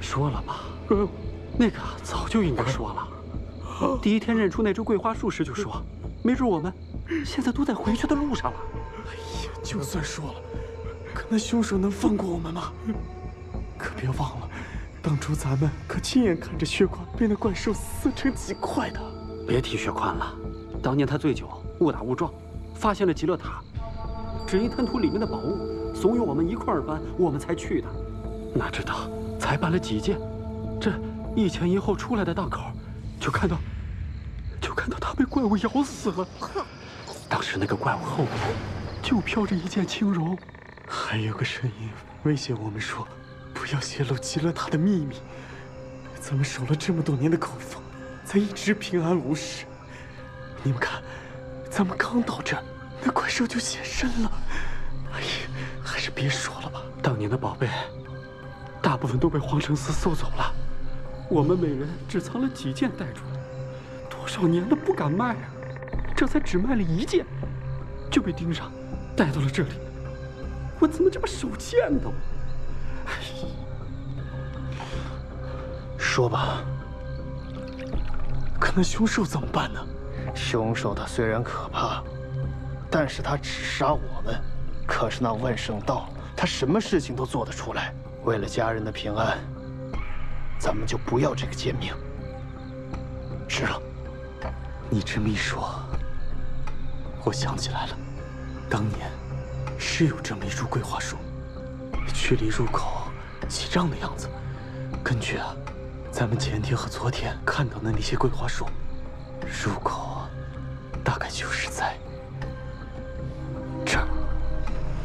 说了吧，那个早就应该说了。第一天认出那株桂花树时就说，没准我们现在都在回去的路上了。 哎呀，就算说了，可那凶手能放过我们吗？可别忘了，当初咱们可亲眼看着血块被那怪兽撕成几块的。 别提血宽了，当年他醉酒，误打误撞，发现了极乐塔，只因贪图里面的宝物，怂恿我们一块儿搬，我们才去的。哪知道才搬了几件，这一前一后出来的档口，就看到他被怪物咬死了。当时那个怪物后面就飘着一件轻柔， 还有个声音威胁我们说，不要泄露极乐塔的秘密。咱们守了这么多年的口风，才一直平安无事。你们看，咱们刚到这儿，那怪兽就现身了。哎呀，还是别说了吧。 当年的宝贝，大部分都被皇城司搜走了，我们每人只藏了几件带出来，多少年了不敢卖啊，这才只卖了1件，就被盯上，带到了这里。我怎么这么手贱呢？ 说吧， 可那凶手怎么办呢？ 凶手他虽然可怕，但是他只杀我们。可是那万圣道，他什么事情都做得出来。为了家人的平安，咱们就不要这个贱命。是了， 你这么一说，我想起来了，当年是有这么一株桂花树，距离入口几丈的样子。根据咱们前天和昨天看到的那些桂花树，入口大概就是在